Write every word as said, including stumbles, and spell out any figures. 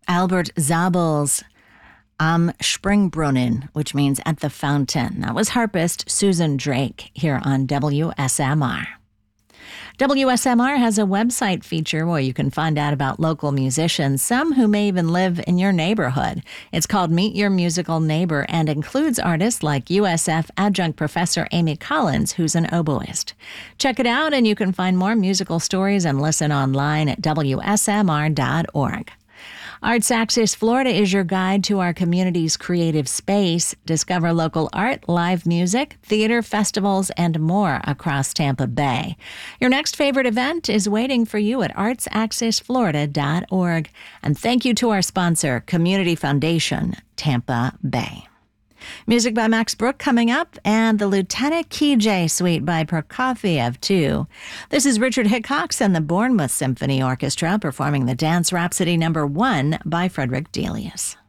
Albert Zabel's Am Springbrunnen, which means at the fountain. That was harpist Susan Drake here on W S M R. W S M R has a website feature where you can find out about local musicians, some who may even live in your neighborhood. It's called Meet Your Musical Neighbor and includes artists like U S F adjunct professor Amy Collins, who's an oboist. Check it out, and you can find more musical stories and listen online at W S M R dot org. Arts Axis Florida is your guide to our community's creative space. Discover local art, live music, theater, festivals, and more across Tampa Bay. Your next favorite event is waiting for you at arts axis florida dot org. And thank you to our sponsor, Community Foundation, Tampa Bay. Music by Max Brook coming up, and the Lieutenant Kijé Suite by Prokofiev, too. This is Richard Hickox and the Bournemouth Symphony Orchestra performing the Dance Rhapsody number one by Frederick Delius.